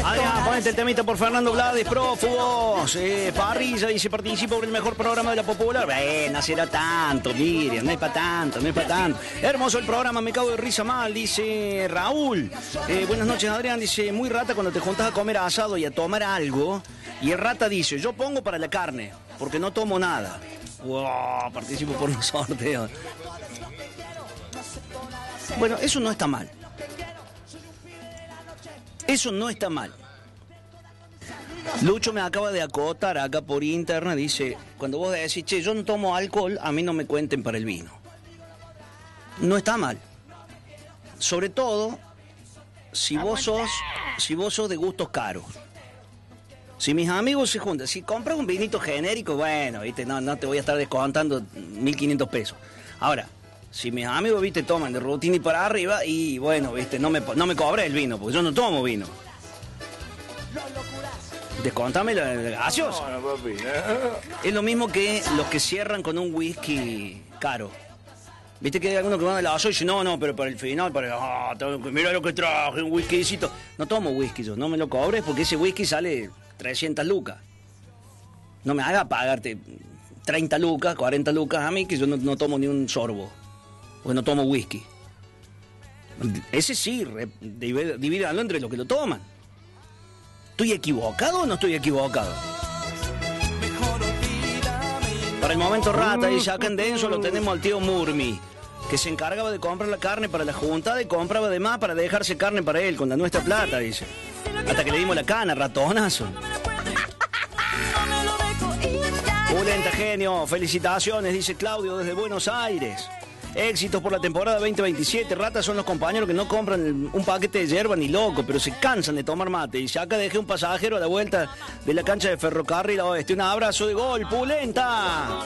Adrián, ponete el temita por Fernando Blades, prófugos. Parrilla dice, participo por el mejor programa de la popular. No será tanto, Miriam, no es para tanto, no es para tanto. Hermoso el programa, me cago de risa mal, dice Raúl. Buenas noches, Adrián, dice, muy rata cuando te juntas a comer asado y a tomar algo. Y el rata dice, yo pongo para la carne, porque no tomo nada. Wow, participo por los sorteos. Bueno, eso no está mal. Eso no está mal. Lucho me acaba de acotar acá por internet, dice, cuando vos decís, che, yo no tomo alcohol, a mí no me cuenten para el vino. No está mal. Sobre todo, si vos sos de gustos caros. Si mis amigos se juntan, si compras un vinito genérico, bueno, viste, no te voy a estar descontando 1.500 pesos. Ahora, si mis amigos, viste, toman de rutina y para arriba, y bueno, viste, no me cobré el vino, porque yo no tomo vino. Descontame la gaseosa. No, papi. Es lo mismo que los que cierran con un whisky caro. Viste que hay algunos que van a la gaseosa y dicen, no, pero para el final, mira lo que traje, un whiskycito. No tomo whisky yo, no me lo cobres porque ese whisky sale 300 lucas. No me haga pagarte 30 lucas, 40 lucas a mí, que yo no tomo ni un sorbo. Porque no tomo whisky. Ese sí, divídanlo entre los que lo toman. ¿Estoy equivocado o no estoy equivocado? Para el momento rata, dice acá en Denso lo tenemos al tío Murmi, que se encargaba de comprar la carne para la juntada y compraba además para dejarse carne para él, con la nuestra plata, dice. Hasta que le dimos la cana, ratonazo. Pulenta, genio, felicitaciones, dice Claudio desde Buenos Aires. Éxitos por la temporada 2027. Ratas son los compañeros que no compran un paquete de yerba ni loco, pero se cansan de tomar mate. Y acá dejé un pasajero a la vuelta de la cancha de Ferrocarril Oeste. Un abrazo de gol, Pulenta.